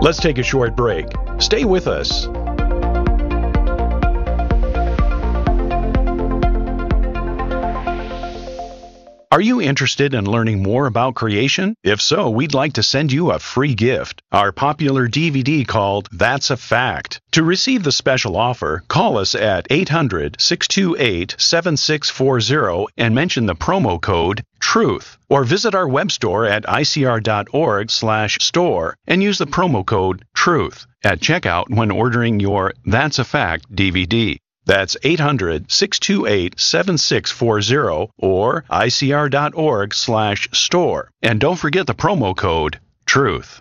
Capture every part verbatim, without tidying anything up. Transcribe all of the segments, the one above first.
Let's take a short break. Stay with us. Are you interested in learning more about creation? If so, we'd like to send you a free gift, our popular D V D called That's a Fact. To receive the special offer, call us at eight hundred, six two eight, seven six four zero and mention the promo code TRUTH, or visit our web store at I C R dot org slash store and use the promo code TRUTH at checkout when ordering your That's a Fact D V D. That's eight hundred, six two eight, seven six four zero or I C R dot org slash store. And don't forget the promo code TRUTH.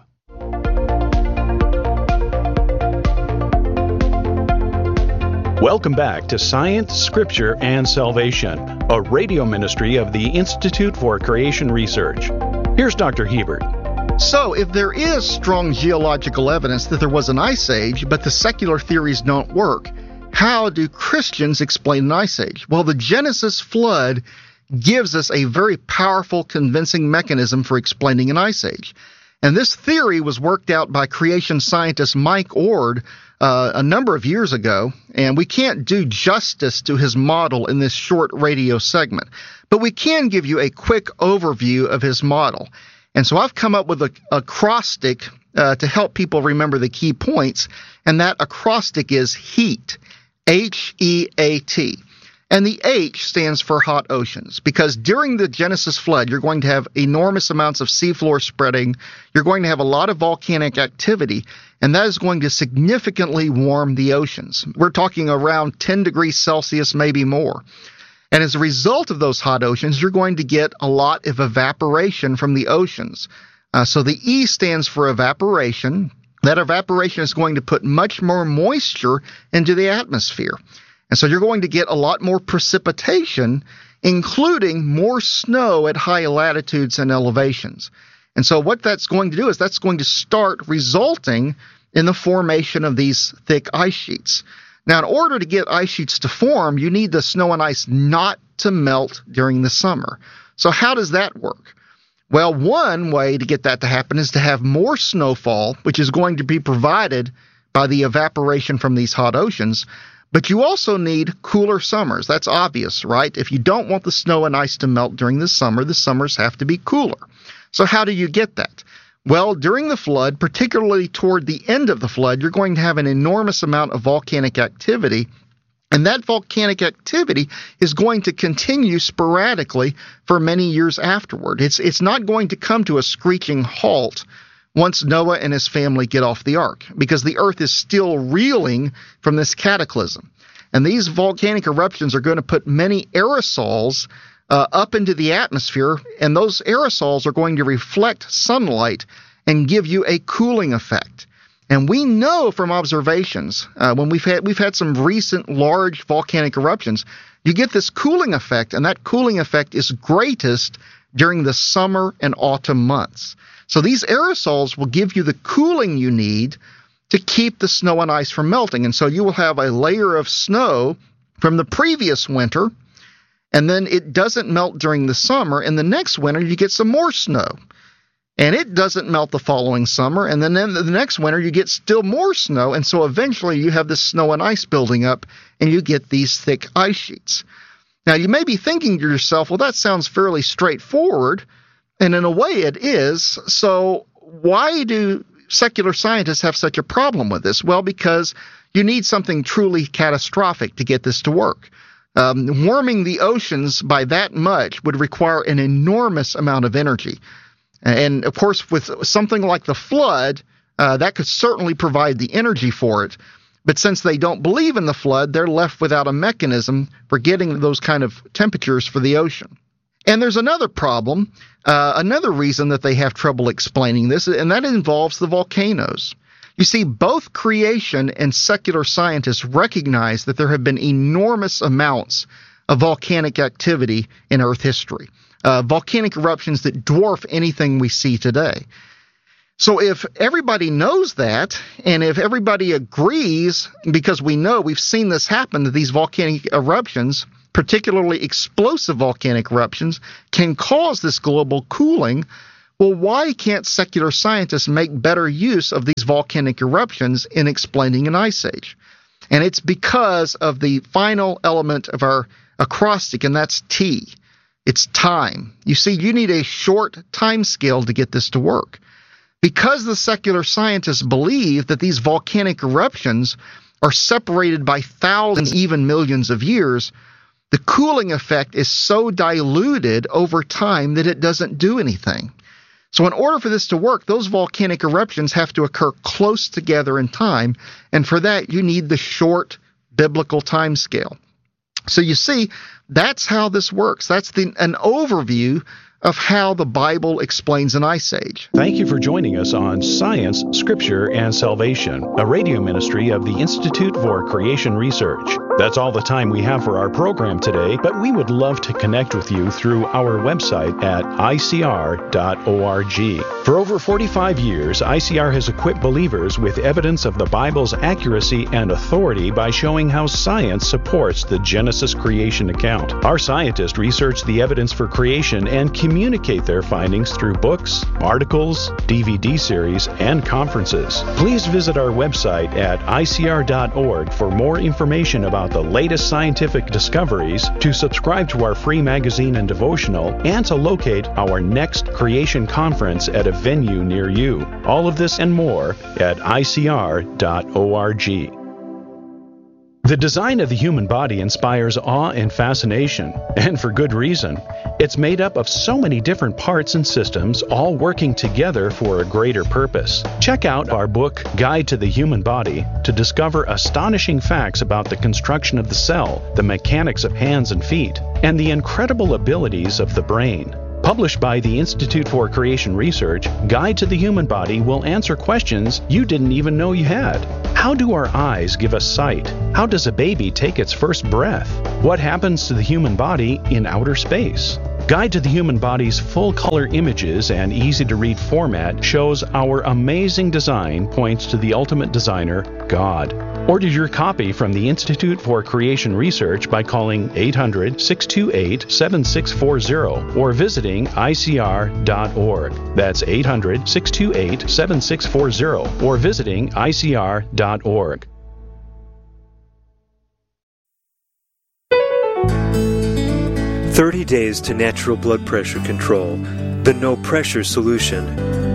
Welcome back to Science, Scripture, and Salvation, a radio ministry of the Institute for Creation Research. Here's Doctor Hebert. So, if there is strong geological evidence that there was an ice age, but the secular theories don't work, how do Christians explain an ice age? Well, the Genesis flood gives us a very powerful, convincing mechanism for explaining an ice age. And this theory was worked out by creation scientist Mike Ord uh, a number of years ago, and we can't do justice to his model in this short radio segment. But we can give you a quick overview of his model. And so I've come up with a acrostic uh, to help people remember the key points, and that acrostic is HEAT. H E A T. And the H stands for hot oceans, because during the Genesis flood, you're going to have enormous amounts of seafloor spreading. You're going to have a lot of volcanic activity, and that is going to significantly warm the oceans. We're talking around ten degrees Celsius, maybe more. And as a result of those hot oceans, you're going to get a lot of evaporation from the oceans. Uh, so the E stands for evaporation. That evaporation is going to put much more moisture into the atmosphere. And so you're going to get a lot more precipitation, including more snow at high latitudes and elevations. And so what that's going to do is that's going to start resulting in the formation of these thick ice sheets. Now, in order to get ice sheets to form, you need the snow and ice not to melt during the summer. So how does that work? Well, one way to get that to happen is to have more snowfall, which is going to be provided by the evaporation from these hot oceans. But you also need cooler summers. That's obvious, right? If you don't want the snow and ice to melt during the summer, the summers have to be cooler. So how do you get that? Well, during the flood, particularly toward the end of the flood, you're going to have an enormous amount of volcanic activity. And that volcanic activity is going to continue sporadically for many years afterward. It's it's not going to come to a screeching halt once Noah and his family get off the ark, because the earth is still reeling from this cataclysm. And these volcanic eruptions are going to put many aerosols uh, up into the atmosphere, and those aerosols are going to reflect sunlight and give you a cooling effect. And we know from observations, uh, when we've had we've had some recent large volcanic eruptions, you get this cooling effect, and that cooling effect is greatest during the summer and autumn months. So these aerosols will give you the cooling you need to keep the snow and ice from melting. And so you will have a layer of snow from the previous winter, and then it doesn't melt during the summer, and the next winter you get some more snow. And it doesn't melt the following summer, and then in the next winter you get still more snow, and so eventually you have this snow and ice building up, and you get these thick ice sheets. Now, you may be thinking to yourself, well, that sounds fairly straightforward, and in a way it is, so why do secular scientists have such a problem with this? Well, because you need something truly catastrophic to get this to work. Um, warming the oceans by that much would require an enormous amount of energy. And, of course, with something like the flood, uh, that could certainly provide the energy for it. But since they don't believe in the flood, they're left without a mechanism for getting those kind of temperatures for the ocean. And there's another problem, uh, another reason that they have trouble explaining this, and that involves the volcanoes. You see, both creation and secular scientists recognize that there have been enormous amounts of volcanic activity in Earth history. Uh, volcanic eruptions that dwarf anything we see today. So if everybody knows that, and if everybody agrees, because we know we've seen this happen, that these volcanic eruptions, particularly explosive volcanic eruptions, can cause this global cooling, Well, why can't secular scientists make better use of these volcanic eruptions in explaining an ice age? And it's because of the final element of our acrostic, and that's T. It's time. You see, you need a short time scale to get this to work. Because the secular scientists believe that these volcanic eruptions are separated by thousands, even millions of years, the cooling effect is so diluted over time that it doesn't do anything. So in order for this to work, those volcanic eruptions have to occur close together in time, and for that you need the short biblical time scale. So you see, that's how this works. That's the, an overview of how the Bible explains an ice age. Thank you for joining us on Science, Scripture, and Salvation, a radio ministry of the Institute for Creation Research. That's all the time we have for our program today, but we would love to connect with you through our website at I C R dot org. For over forty-five years, I C R has equipped believers with evidence of the Bible's accuracy and authority by showing how science supports the Genesis creation account. Our scientists research the evidence for creation and communicate their findings through books, articles, D V D series, and conferences. Please visit our website at I C R dot org for more information about the latest scientific discoveries, to subscribe to our free magazine and devotional, and to locate our next creation conference at a venue near you. All of this and more at I C R dot org. The design of the human body inspires awe and fascination, and for good reason. It's made up of so many different parts and systems, all working together for a greater purpose. Check out our book, Guide to the Human Body, to discover astonishing facts about the construction of the cell, the mechanics of hands and feet, and the incredible abilities of the brain. Published by the Institute for Creation Research, Guide to the Human Body will answer questions you didn't even know you had. How do our eyes give us sight? How does a baby take its first breath? What happens to the human body in outer space? Guide to the Human Body's full-color images and easy-to-read format shows our amazing design points to the ultimate designer, God. Order your copy from the Institute for Creation Research by calling eight hundred, six two eight, seven six four zero or visiting I C R dot org. That's eight hundred, six two eight, seven six four zero or visiting I C R dot org. thirty days to natural blood pressure control, the no-pressure solution.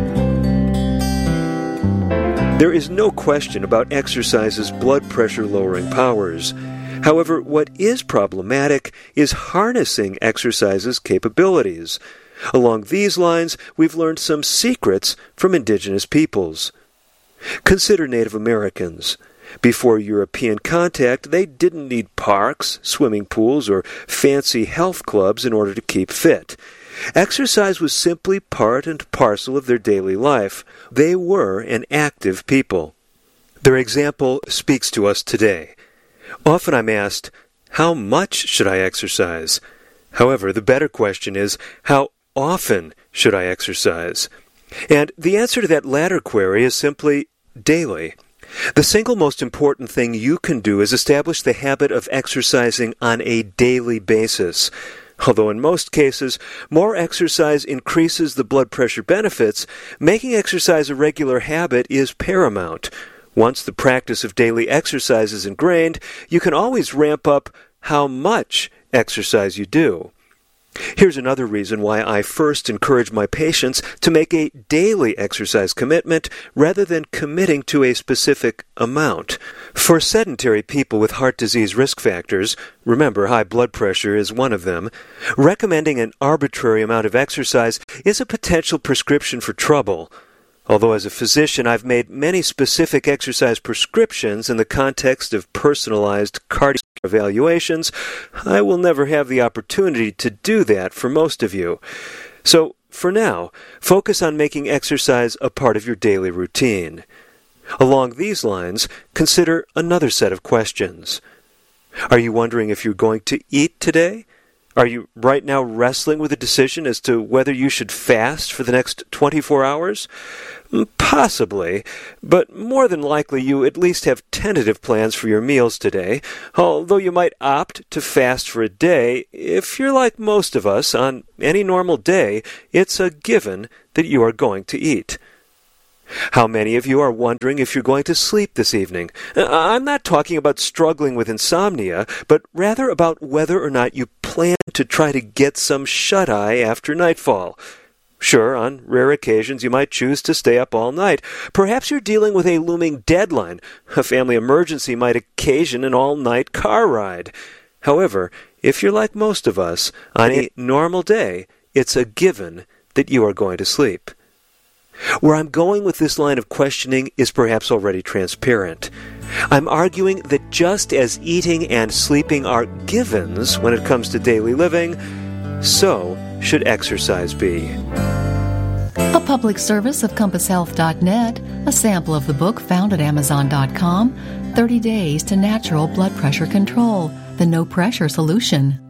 There is no question about exercise's blood pressure lowering powers. However, what is problematic is harnessing exercise's capabilities. Along these lines, we've learned some secrets from indigenous peoples. Consider Native Americans. Before European contact, they didn't need parks, swimming pools, or fancy health clubs in order to keep fit. Exercise was simply part and parcel of their daily life. They were an active people. Their example speaks to us today. Often I'm asked, how much should I exercise? However, the better question is, how often should I exercise? And the answer to that latter query is simply daily. The single most important thing you can do is establish the habit of exercising on a daily basis. Although in most cases, more exercise increases the blood pressure benefits, making exercise a regular habit is paramount. Once the practice of daily exercise is ingrained, you can always ramp up how much exercise you do. Here's another reason why I first encourage my patients to make a daily exercise commitment rather than committing to a specific amount. For sedentary people with heart disease risk factors, remember high blood pressure is one of them, recommending an arbitrary amount of exercise is a potential prescription for trouble. Although as a physician I've made many specific exercise prescriptions in the context of personalized cardiac evaluations, I will never have the opportunity to do that for most of you. So, for now, focus on making exercise a part of your daily routine. Along these lines, consider another set of questions. Are you wondering if you're going to eat today? Are you right now wrestling with a decision as to whether you should fast for the next twenty-four hours? Possibly, but more than likely you at least have tentative plans for your meals today, although you might opt to fast for a day. If you're like most of us, on any normal day, it's a given that you are going to eat. How many of you are wondering if you're going to sleep this evening? I'm not talking about struggling with insomnia, but rather about whether or not you plan to try to get some shut-eye after nightfall. Sure, on rare occasions you might choose to stay up all night. Perhaps you're dealing with a looming deadline. A family emergency might occasion an all-night car ride. However, if you're like most of us, on a normal day, it's a given that you are going to sleep. Where I'm going with this line of questioning is perhaps already transparent. I'm arguing that just as eating and sleeping are givens when it comes to daily living, so should exercise be. A public service of compass health dot net, a sample of the book found at amazon dot com, thirty days to Natural Blood Pressure Control, the No Pressure Solution.